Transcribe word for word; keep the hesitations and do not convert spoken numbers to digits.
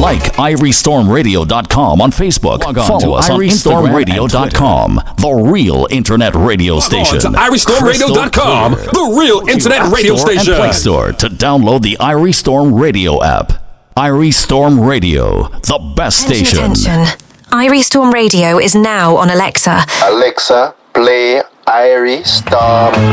Like irie storm radio dot com on Facebook. Log on Follow us on irie storm radio dot com, the real internet radio station. Log on to irie storm radio dot com, the real internet radio station. And Play Store to download the Irie Storm Radio app. Irie Storm Radio, the best Attention, station. attention. Irie Storm Radio is now on Alexa. Alexa, play Irie Storm